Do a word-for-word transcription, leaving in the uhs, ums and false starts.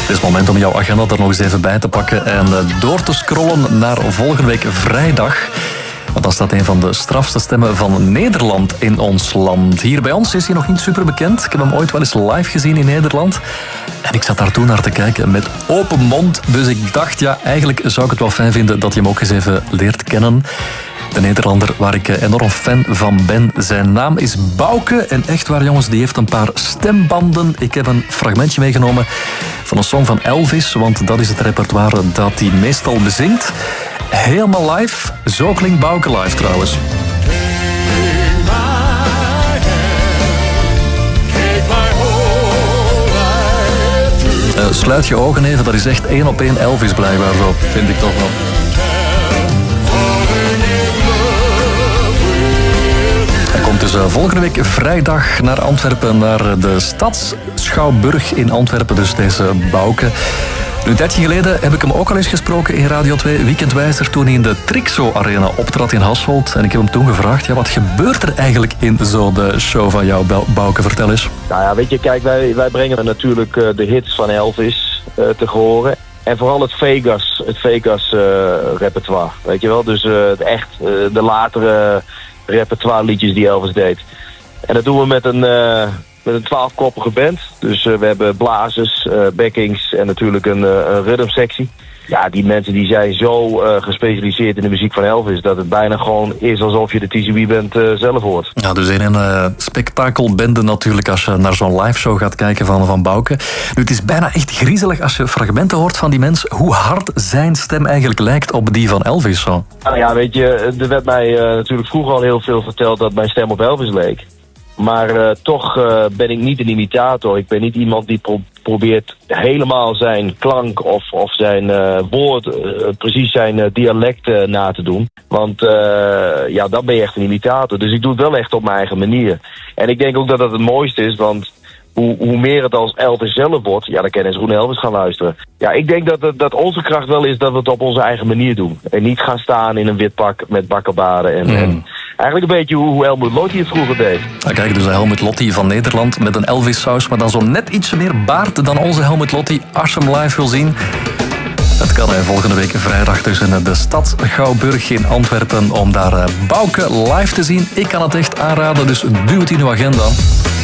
Het is het moment om jouw agenda er nog eens even bij te pakken en door te scrollen naar volgende week vrijdag. Want dan staat een van de strafste stemmen van Nederland in ons land. Hier bij ons is hij nog niet super bekend. Ik heb hem ooit wel eens live gezien in Nederland. En ik zat daar toen naar te kijken met open mond. Dus ik dacht, ja, eigenlijk zou ik het wel fijn vinden dat je hem ook eens even leert kennen. De Nederlander waar ik enorm fan van ben. Zijn naam is Bouke. En echt waar, jongens, die heeft een paar stembanden. Ik heb een fragmentje meegenomen van een song van Elvis. Want dat is het repertoire dat hij meestal bezingt. Helemaal live. Zo klinkt Bouke live trouwens. Uh, sluit je ogen even, dat is echt één op één Elvis blijkbaar zo. Vind ik toch wel. Hij komt dus uh, volgende week vrijdag naar Antwerpen, naar de Stadsschouwburg in Antwerpen. Dus deze Bouke. Nu, dertien jaar geleden heb ik hem ook al eens gesproken in Radio twee Weekendwijzer toen hij in de Trixo Arena optrad in Hasselt. En ik heb hem toen gevraagd, ja, wat gebeurt er eigenlijk in zo de show van jou, Bouke? Vertel eens. Nou ja, weet je, kijk, wij, wij brengen natuurlijk uh, de hits van Elvis uh, te horen. En vooral het Vegas, het Vegas uh, repertoire, weet je wel. Dus uh, echt uh, de latere repertoire liedjes die Elvis deed. En dat doen we met een... Uh, Met een twaalfkoppige band. Dus uh, we hebben blazers, uh, backings en natuurlijk een, uh, een rhythmsectie. Ja, die mensen die zijn zo uh, gespecialiseerd in de muziek van Elvis dat het bijna gewoon is alsof je de T C B-band uh, zelf hoort. Ja, dus in een uh, spektakelbende natuurlijk als je naar zo'n live show gaat kijken van, van Bouke. Nu, het is bijna echt griezelig als je fragmenten hoort van die mens, hoe hard zijn stem eigenlijk lijkt op die van Elvis. Zo. Nou ja, weet je, er werd mij uh, natuurlijk vroeger al heel veel verteld dat mijn stem op Elvis leek. Maar uh, toch uh, ben ik niet een imitator. Ik ben niet iemand die pro probeert helemaal zijn klank of, of zijn uh, woord, uh, precies zijn uh, dialect uh, na te doen. Want uh, ja, dan ben je echt een imitator. Dus ik doe het wel echt op mijn eigen manier. En ik denk ook dat dat het mooiste is, want hoe, hoe meer het als Elvis zelf wordt, ja, dan kan je eens Groene Elvis gaan luisteren. Ja, ik denk dat, dat onze kracht wel is dat we het op onze eigen manier doen. En niet gaan staan in een wit pak met bakkenbaarden en... Mm. en eigenlijk een beetje hoe, hoe Helmut Lotti het vroeger deed. Ja, kijk, dus de Helmut Lotti van Nederland met een Elvis-saus, maar dan zo net ietsje meer baard dan onze Helmut Lotti. Als je hem live wil zien, dat kan hij volgende week vrijdag dus in de Stadsschouwburg in Antwerpen om daar Bouke live te zien. Ik kan het echt aanraden, dus duw het in uw agenda.